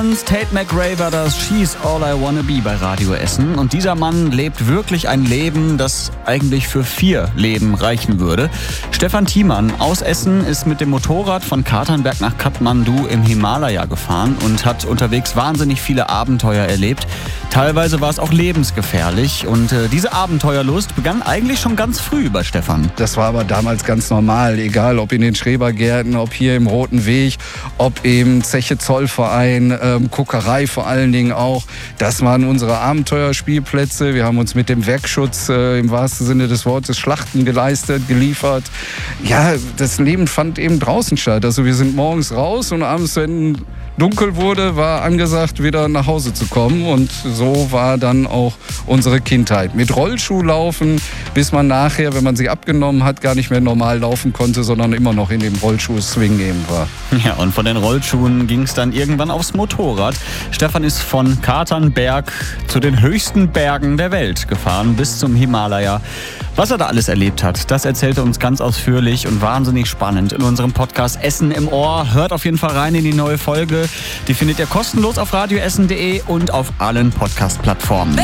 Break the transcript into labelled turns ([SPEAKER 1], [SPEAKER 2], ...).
[SPEAKER 1] Tate McRae war das She's All I Wanna Be bei Radio Essen. Und dieser Mann lebt wirklich ein Leben, das eigentlich für 4 Leben reichen würde. Stefan Thiemann aus Essen ist mit dem Motorrad von Katernberg nach Kathmandu im Himalaya gefahren und hat unterwegs wahnsinnig viele Abenteuer erlebt. Teilweise war es auch lebensgefährlich. Und diese Abenteuerlust begann eigentlich schon ganz früh bei Stefan.
[SPEAKER 2] Das war aber damals ganz normal, egal ob in den Schrebergärten, ob hier im Roten Weg, ob im Zeche Zollverein, Kokerei vor allen Dingen auch. Das waren unsere Abenteuerspielplätze. Wir haben uns mit dem Werkschutz im wahrsten Sinne des Wortes Schlachten geliefert. Ja, das Leben fand eben draußen statt. Also wir sind morgens raus und abends, wenn dunkel wurde, war angesagt, wieder nach Hause zu kommen. Und so war dann auch unsere Kindheit. Mit Rollschuh laufen, bis man nachher, wenn man sie abgenommen hat, gar nicht mehr normal laufen konnte, sondern immer noch in dem Rollschuh-Swing eben war.
[SPEAKER 1] Ja, und von den Rollschuhen ging es dann irgendwann aufs Motorrad. Stefan ist von Katernberg zu den höchsten Bergen der Welt gefahren, bis zum Himalaya. Was er da alles erlebt hat, das erzählt er uns ganz ausführlich und wahnsinnig spannend in unserem Podcast Essen im Ohr. Hört auf jeden Fall rein in die neue Folge. Die findet ihr kostenlos auf radioessen.de und auf allen Podcast-Plattformen.